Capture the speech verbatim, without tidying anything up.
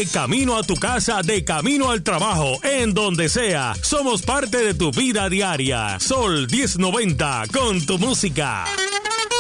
De camino a tu casa, de camino al trabajo, en donde sea. Somos parte de tu vida diaria. Sol diez noventa, con tu música.